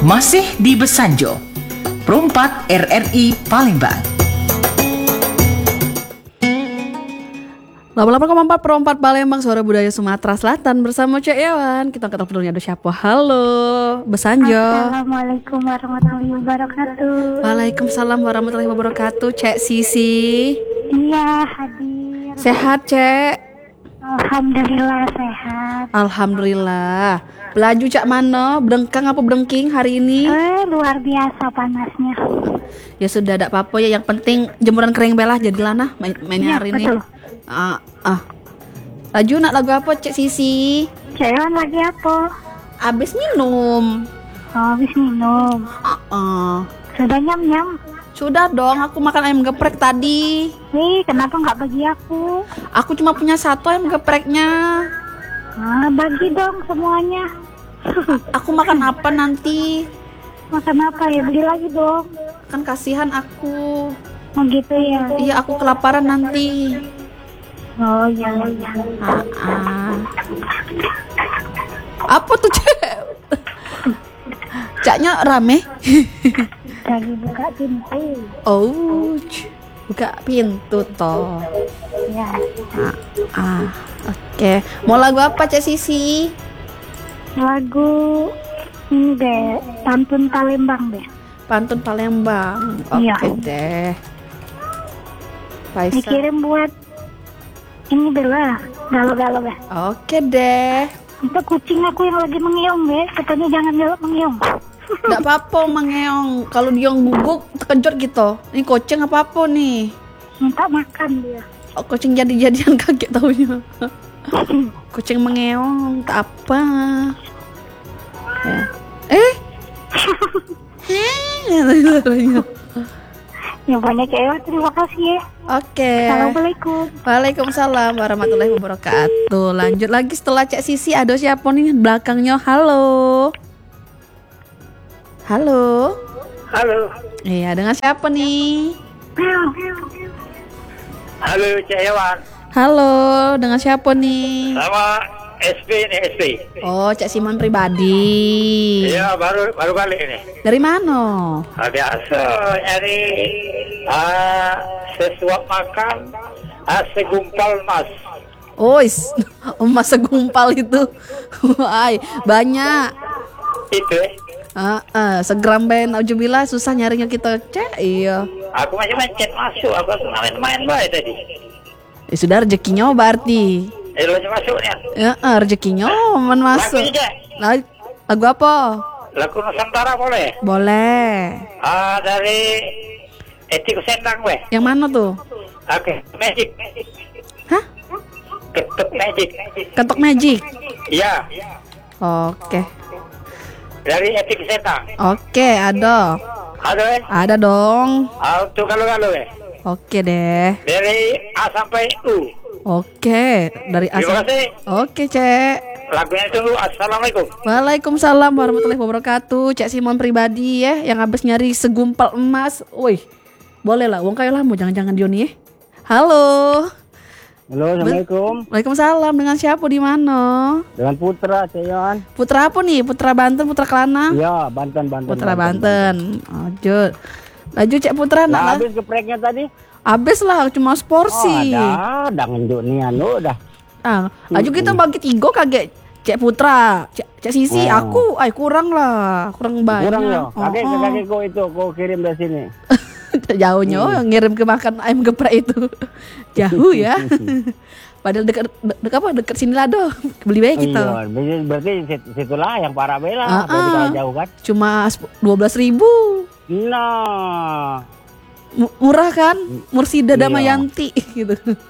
Masih di Besanjo, Perumpat RRI Palembang. 88,4 Perumpat Palembang, suara budaya Sumatera Selatan bersama Cek Yawan. Kita ketemu dulunya ada siapa? Halo, Besanjo. Assalamualaikum warahmatullahi wabarakatuh. Waalaikumsalam warahmatullahi wabarakatuh. Cek Sisi. Iya, hadir. Sehat, Cek? Alhamdulillah sehat. Alhamdulillah. Belaju Cak mana? Berengkang apa berengking hari ini? Luar biasa panasnya. Ya sudah, tidak apa-apa ya. Yang penting jemuran kering belah jadilah nah mainnya Iya, hari ini. betul. Laju nak lagu apa Cek Sisi? Cewek lagi apa? Abis minum. Habis minum. Sudah nyam-nyam. Sudah dong, aku makan ayam geprek tadi. Kenapa nggak bagi aku? Aku cuma punya satu ayam gepreknya. Bagi dong semuanya. Aku makan apa nanti? Makan apa ya? Beli lagi dong. Kan kasihan aku. Oh gitu ya. Iya, aku kelaparan nanti. Oh iya. Apa tuh, Cek? Caknya rame. Lagi buka pintu. Oh, buka pintu toh. Ya. Oke. Mau lagu apa Cek Sisi? Lagu ini deh, Pantun Palembang deh. Pantun Palembang. Oke Iya. deh. Faisal. Dikirim buat ini Bella, galau-galau deh. Oke deh. Itu kucing aku yang lagi mengiung deh, katanya jangan galak mengiung. Nggak apa-apa mengeong. Kalau dia guguk terkejut gitu. Ini kucing apa-apa nih? Minta makan dia. Oh, kucing jadi-jadian kaget taunya. Kucing mengeong, tak apa. Ya. Suaranya. Ya banyak cewek, terima kasih ya. Oke. Assalamualaikum. Waalaikumsalam warahmatullahi wabarakatuh. Lanjut lagi setelah Cek Sisi, ada siapa nih belakangnya? Halo. Halo. Halo. Iya, dengan siapa nih? Halo Cek Yawan. Halo, dengan siapa nih? Sama SP nih SP. Oh, Cek Simon pribadi. Iya baru balik ini. Dari mana? Biasa nyari sesuap makan segumpal mas. Oh, emas segumpal itu. Ay, banyak. Itu Segram ben aujubillah susah nyarinya kita, Cek. Iya. Aku masih mencet masuk. Aku main baik tadi. Ya sudah, rezekinya berarti. Masih masuknya. Ya, rezekinya masuk. Lagu aja. Lagu apa? Lagu Nusantara boleh? Boleh. Dari Etik Sendang weh. Yang mana tuh? Oke, Magic. Hah? Ketuk Magic. Ketok Magic. Iya. Oke. Dari Etik Sendang. Oke, ada. Ada Ada dong. Untuk kalau Oke deh. dari A sampai U. Oke, dari Terima asal. kasih. Oke, Cek. Lagunya tunggu. Assalamualaikum. Waalaikumsalam warahmatullahi wabarakatuh. Cek Simon pribadi ya, yang habis nyari segumpal emas. Woi, boleh lah, wong kayak lah, mau jangan-jangan Dioni ya. Halo. Halo, assalamualaikum. Waalaikumsalam. Dengan siapa di mana? Dengan Putra, Ceyon. Putra apa nih? Putra Banten, Putra Kelana? Iya, Banten. Putra Banten. Lanjut. Laju Cek Putra nak Nah, lah. habis gepreknya tadi. Habis lah, cuma seporsi. Ada ngenjuk nih anu udah. Laju kita bagi 3 kaget. Cek Putra, Cek Sisi, Oh. aku, kurang lah, kurang banyak. Kurang ya. Kakek kok itu kok kirim dari sini. Jauhnya ngirim ke makan ayam geprek itu. Jauh ya. Padahal dekat sini lah doh. Beli baik gitu. Iya, berarti situlah yang parah bela. Berarti kalau jauh kan. Cuma 12.000. Nah. Murah kan? Mursida Iya. Damayanti gitu.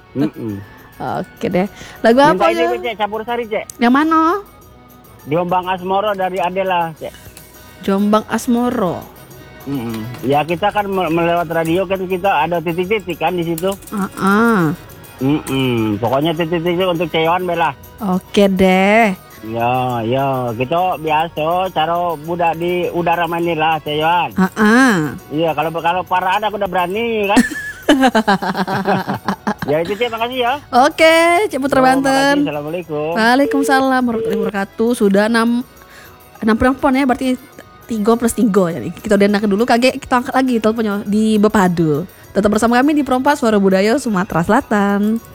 Oke deh. Lagu Minta apa ini ya? Cek, campur sari Cek. Yang mana? Diombang Asmoro dari Adela Cek. Jombang Asmoro. Ya kita kan melewat radio kan kita ada titik-titik kan di situ. Pokoknya titik-titik untuk Ceyon bela. Oke deh. Ya, kita biasa cara budak di udara manilah, Ceyon. Iya, kalau parah ada aku udah berani kan. Ya itu Cik, makasih ya. Oke, Cik Putra Banten. Assalamualaikum. Waalaikumsalam warahmatullahi wabarakatuh. Sudah 6 perempuan ya, berarti Tigo plus Tigo. Jadi kita udah enak dulu, kagak kita angkat lagi teleponnya di Bepadu. Tetap bersama kami di Perompak Suara Budaya Sumatera Selatan.